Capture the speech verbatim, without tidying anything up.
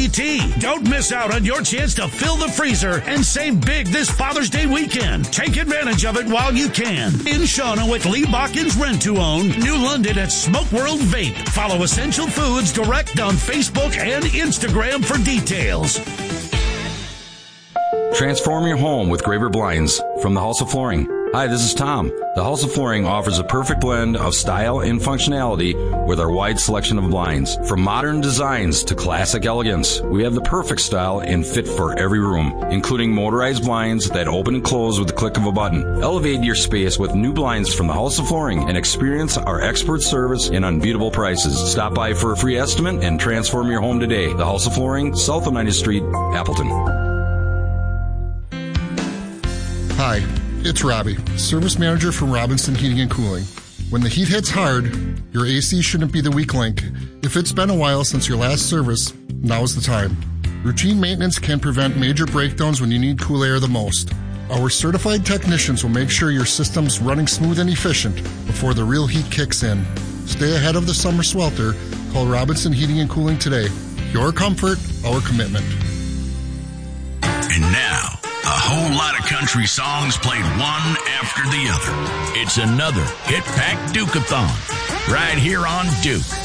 T T. Don't miss out on your chance to fill the freezer and save big this Father's Day weekend. Take advantage of it while you can. In Shawano at Lee Balkins Rent to Own, New London at Smoke World Vape. Follow Essential Foods Direct on Facebook and Instagram for details. Transform your home with Graver Blinds from the House of Flooring. Hi, this is Tom. The House of Flooring offers a perfect blend of style and functionality with our wide selection of blinds. From modern designs to classic elegance, we have the perfect style and fit for every room, including motorized blinds that open and close with the click of a button. Elevate your space with new blinds from the House of Flooring and experience our expert service and unbeatable prices. Stop by for a free estimate and transform your home today. The House of Flooring, south of ninetieth Street, Appleton. Hi, it's Robbie, service manager from Robinson Heating and Cooling. When the heat hits hard, your A C shouldn't be the weak link. If it's been a while since your last service, now's the time. Routine maintenance can prevent major breakdowns when you need cool air the most. Our certified technicians will make sure your system's running smooth and efficient before the real heat kicks in. Stay ahead of the summer swelter. Call Robinson Heating and Cooling today. Your comfort, our commitment. And now, a whole lot of country songs played one after the other. It's another Hit Pack Duke-a-thon right here on Duke.